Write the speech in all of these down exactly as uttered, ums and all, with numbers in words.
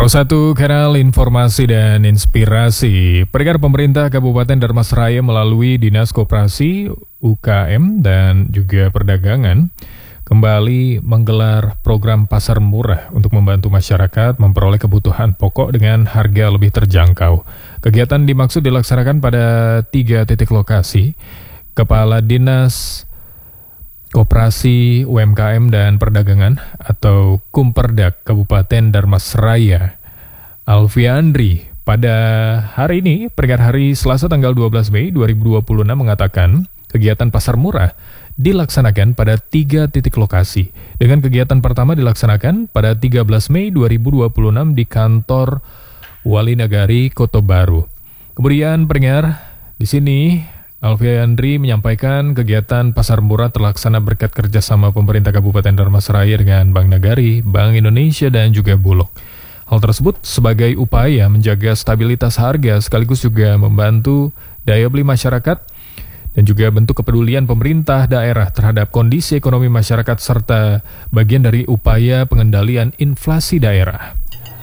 Pro satu Kanal Informasi dan Inspirasi. Pendengar, pemerintah Kabupaten Dharmasraya melalui Dinas Koperasi, U K M, dan juga Perdagangan kembali menggelar program pasar murah untuk membantu masyarakat memperoleh kebutuhan pokok dengan harga lebih terjangkau. Kegiatan dimaksud dilaksanakan pada tiga titik lokasi. Kepala Dinas Koperasi, U M K M, dan Perdagangan atau Kumperdak Kabupaten Dharmasraya, Alfiandri, pada hari ini, peringkat hari Selasa tanggal dua belas Mei dua ribu dua puluh enam, mengatakan kegiatan pasar murah dilaksanakan pada tiga titik lokasi. Dengan kegiatan pertama dilaksanakan pada tiga belas Mei dua ribu dua puluh enam di kantor Wali Nagari Kota Baru. Kemudian pendengar, di sini Alfiandri menyampaikan kegiatan pasar murah terlaksana berkat kerjasama pemerintah Kabupaten Dharmasraya dengan Bank Nagari, Bank Indonesia, dan juga Bulog. Hal tersebut sebagai upaya menjaga stabilitas harga sekaligus juga membantu daya beli masyarakat dan juga bentuk kepedulian pemerintah daerah terhadap kondisi ekonomi masyarakat serta bagian dari upaya pengendalian inflasi daerah.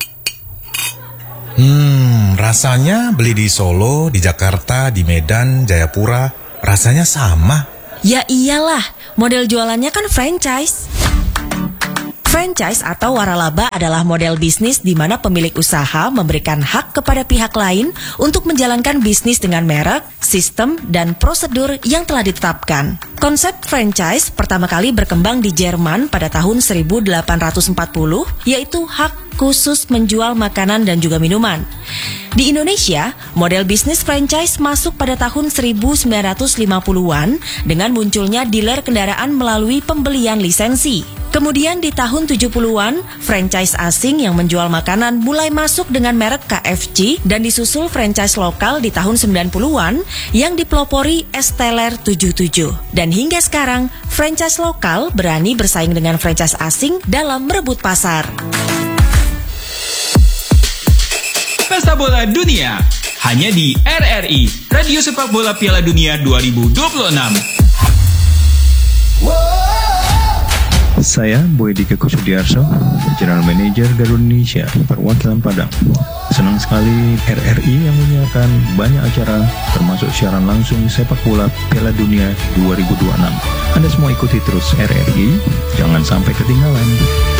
Hmm, rasanya beli di Solo, di Jakarta, di Medan, Jayapura, rasanya sama. Ya iyalah, model jualannya kan franchise. Franchise atau waralaba adalah model bisnis di mana pemilik usaha memberikan hak kepada pihak lain untuk menjalankan bisnis dengan merek, sistem, dan prosedur yang telah ditetapkan. Konsep franchise pertama kali berkembang di Jerman pada tahun seribu delapan ratus empat puluh, yaitu hak khusus menjual makanan dan juga minuman. Di Indonesia, model bisnis franchise masuk pada tahun seribu sembilan ratus lima puluhan dengan munculnya dealer kendaraan melalui pembelian lisensi. Kemudian di tahun tujuh puluhan, franchise asing yang menjual makanan mulai masuk dengan merek K F C dan disusul franchise lokal di tahun sembilan puluhan yang dipelopori Esteller tujuh puluh tujuh. Dan hingga sekarang, franchise lokal berani bersaing dengan franchise asing dalam merebut pasar. Pesta Bola Dunia hanya di R R I, Radio Sepak Bola Piala Dunia dua ribu dua puluh enam. Saya Boy Dika Kusudiarso, General Manager Garuda Indonesia, perwakilan Padang. Senang sekali R R I yang menyiarkan banyak acara, termasuk siaran langsung sepak bola Piala Dunia dua ribu dua puluh enam. Anda semua ikuti terus R R I, jangan sampai ketinggalan.